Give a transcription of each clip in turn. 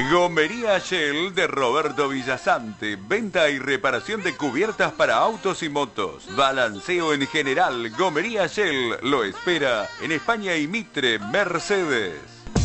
Gomería Shell de Roberto Villasante. Venta y reparación de cubiertas para autos y motos. Balanceo en general. Gomería Shell lo espera en España y Mitre, Mercedes.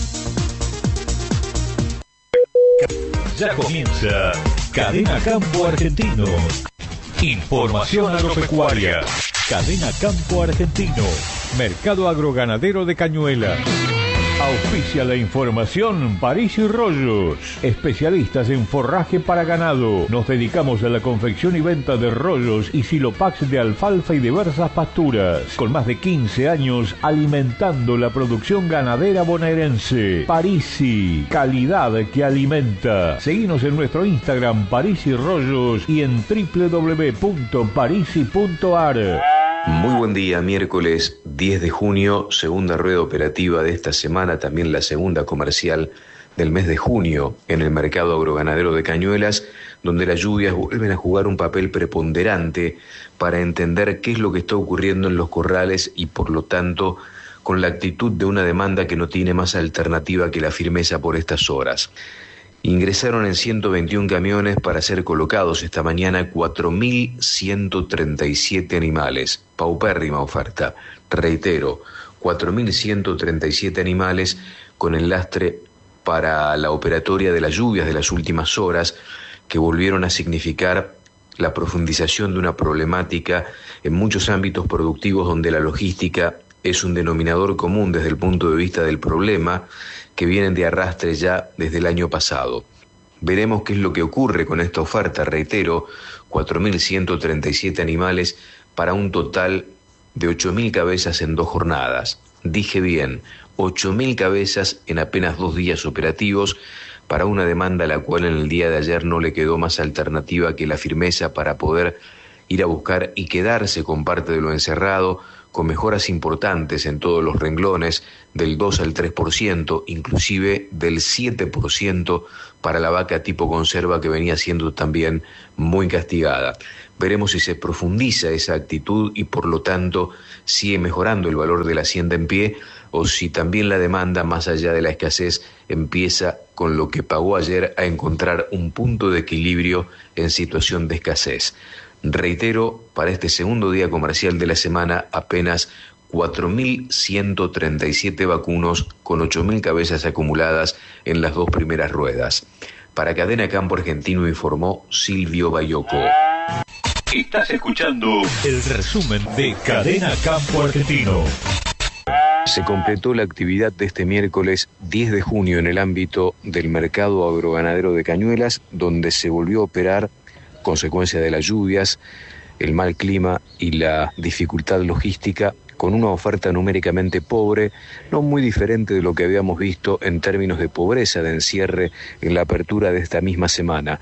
Ya comienza Cadena Campo Argentino. Información agropecuaria. Cadena Campo Argentino. Mercado agroganadero de Cañuelas. Auspicia la información París y Rollos, especialistas en forraje para ganado. Nos dedicamos a la confección y venta de rollos y silopax de alfalfa y diversas pasturas. Con más de 15 años alimentando la producción ganadera bonaerense. Parisi, calidad que alimenta. Seguinos en nuestro Instagram París y Rollos y en www.parisi.ar. Muy buen día, miércoles 10 de junio, segunda rueda operativa de esta semana, también la segunda comercial del mes de junio en el mercado agroganadero de Cañuelas, donde las lluvias vuelven a jugar un papel preponderante para entender qué es lo que está ocurriendo en los corrales y por lo tanto con la actitud de una demanda que no tiene más alternativa que la firmeza por estas horas. Ingresaron en 121 camiones para ser colocados esta mañana 4.137 animales. Paupérrima oferta. Reitero, 4.137 animales con el lastre para la operatoria de las lluvias de las últimas horas que volvieron a significar la profundización de una problemática en muchos ámbitos productivos donde la logística es un denominador común desde el punto de vista del problema que vienen de arrastre ya desde el año pasado. Veremos qué es lo que ocurre con esta oferta, reitero, 4.137 animales para un total de 8.000 cabezas en 2 jornadas. Dije bien, 8.000 cabezas en apenas 2 días operativos para una demanda a la cual en el día de ayer no le quedó más alternativa que la firmeza para poder ir a buscar y quedarse con parte de lo encerrado, con mejoras importantes en todos los renglones, del 2 al 3%, inclusive del 7% para la vaca tipo conserva que venía siendo también muy castigada. Veremos si se profundiza esa actitud y por lo tanto sigue mejorando el valor de la hacienda en pie o si también la demanda, más allá de la escasez, empieza con lo que pagó ayer a encontrar un punto de equilibrio en situación de escasez. Reitero, para este segundo día comercial de la semana, apenas 4.137 vacunos con 8.000 cabezas acumuladas en las 2 primeras ruedas. Para Cadena Campo Argentino informó Silvio Bayoco. Estás escuchando el resumen de Cadena Campo Argentino. Se completó la actividad de este miércoles 10 de junio en el ámbito del mercado agroganadero de Cañuelas, donde se volvió a operar consecuencia de las lluvias, el mal clima y la dificultad logística, con una oferta numéricamente pobre, no muy diferente de lo que habíamos visto en términos de pobreza de encierre en la apertura de esta misma semana.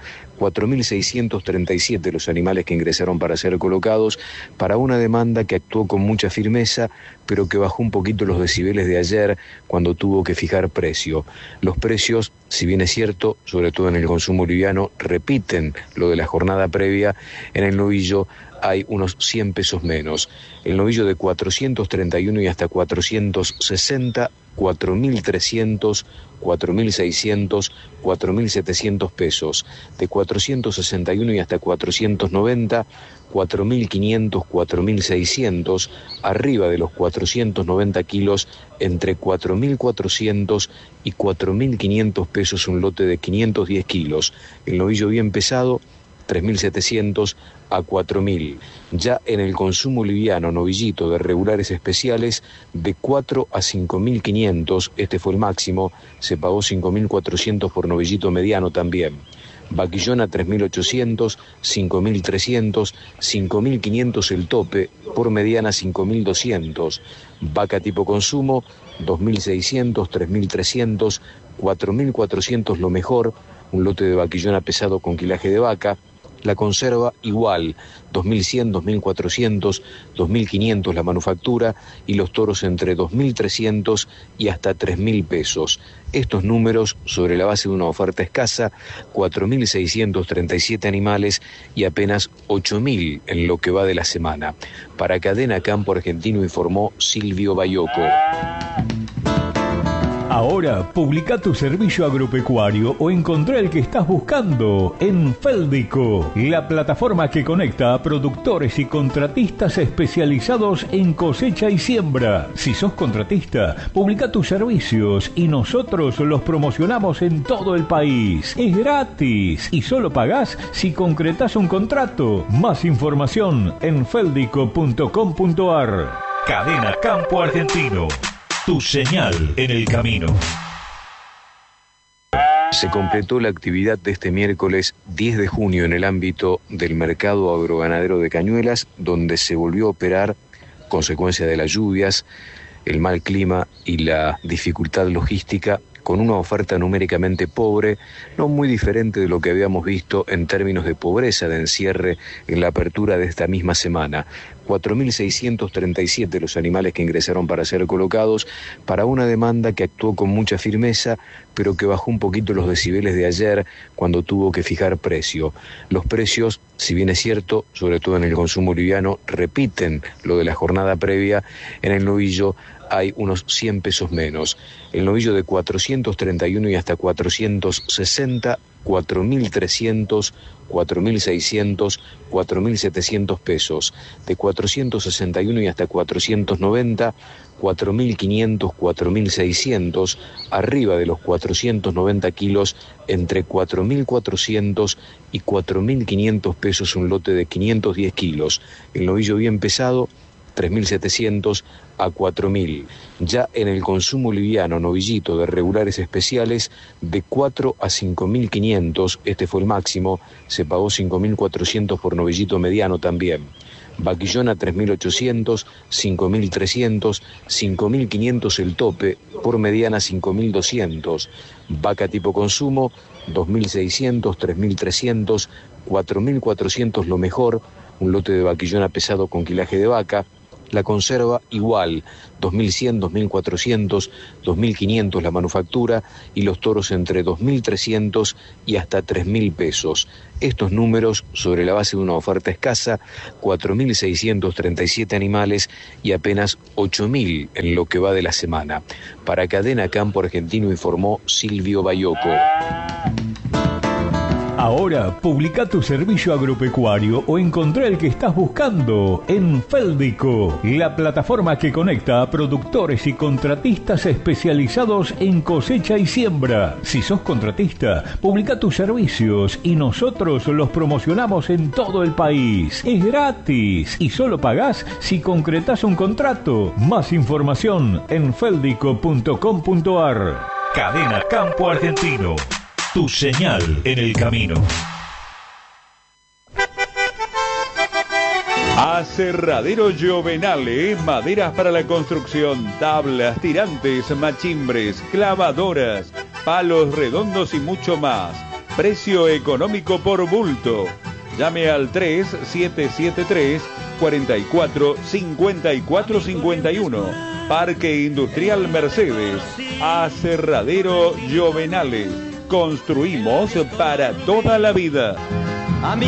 4.637 los animales que ingresaron para ser colocados, para una demanda que actuó con mucha firmeza, pero que bajó un poquito los decibeles de ayer cuando tuvo que fijar precio. Los precios, si bien es cierto, sobre todo en el consumo liviano, repiten lo de la jornada previa. En el novillo hay unos 100 pesos menos. El novillo de 431 y hasta 460, 4.300, 4.600, 4.700 pesos. De 461 y hasta 490, 4.500, 4.600, arriba de los 490 kilos, entre 4.400 y 4.500 pesos un lote de 510 kilos. El novillo bien pesado, 3.700 a 4.000. Ya en el consumo liviano, novillito de regulares especiales, de 4 a 5.500, este fue el máximo, se pagó 5.400 por novillito mediano también. Vaquillona 3.800, 5.300, 5.500 el tope, por mediana 5.200. Vaca tipo consumo 2.600, 3.300, 4.400 lo mejor, un lote de vaquillona pesado con quilaje de vaca. La conserva igual, 2.100, 2.400, 2.500 la manufactura y los toros entre 2.300 y hasta 3.000 pesos. Estos números sobre la base de una oferta escasa, 4.637 animales y apenas 8.000 en lo que va de la semana. Para Cadena Campo Argentino informó Silvio Bayoco. Ahora, publica tu servicio agropecuario o encontrá el que estás buscando en Féldico, la plataforma que conecta a productores y contratistas especializados en cosecha y siembra. Si sos contratista, publica tus servicios y nosotros los promocionamos en todo el país. Es gratis y solo pagás si concretás un contrato. Más información en feldico.com.ar. Cadena Campo Argentino. Tu señal en el camino. Se completó la actividad de este miércoles 10 de junio en el ámbito del mercado agroganadero de Cañuelas, donde se volvió a operar, consecuencia de las lluvias, el mal clima y la dificultad logística, con una oferta numéricamente pobre, no muy diferente de lo que habíamos visto en términos de pobreza de encierre en la apertura de esta misma semana. 4.637 los animales que ingresaron para ser colocados, para una demanda que actuó con mucha firmeza, pero que bajó un poquito los decibeles de ayer cuando tuvo que fijar precio. Los precios, si bien es cierto, sobre todo en el consumo liviano, repiten lo de la jornada previa. En el novillo hay unos 100 pesos menos. El novillo de 431 y hasta 460, 4.300, 4.600, 4.700 pesos. De 461 y hasta 490, 4.500, 4.600, arriba de los 490 kilos, entre 4.400 y 4.500 pesos un lote de 510 kilos. El novillo bien pesado, 3.700 a 4.000. Ya en el consumo liviano, novillito de regulares especiales, de 4 a 5.500, este fue el máximo, se pagó 5.400 por novillito mediano también. Vaquillona 3.800, 5.300, 5.500 el tope, por mediana 5.200. Vaca tipo consumo 2.600, 3.300, 4.400 lo mejor, un lote de vaquillona pesado con quilaje de vaca. La conserva igual, 2.100, 2.400, 2.500 la manufactura y los toros entre 2.300 y hasta 3.000 pesos. Estos números sobre la base de una oferta escasa, 4.637 animales y apenas 8.000 en lo que va de la semana. Para Cadena Campo Argentino informó Silvio Bayoco. Ahora, publica tu servicio agropecuario o encontrá el que estás buscando en Féldico, la plataforma que conecta a productores y contratistas especializados en cosecha y siembra. Si sos contratista, publica tus servicios y nosotros los promocionamos en todo el país. Es gratis y solo pagás si concretás un contrato. Más información en feldico.com.ar. Cadena Campo Argentino. Tu señal en el camino. Aserradero Giovenale, maderas para la construcción, tablas, tirantes, machimbres, clavadoras, palos redondos y mucho más. Precio económico por bulto. Llame al 3773 44 54 51. Parque Industrial Mercedes. Aserradero Giovenale. Construimos para toda la vida.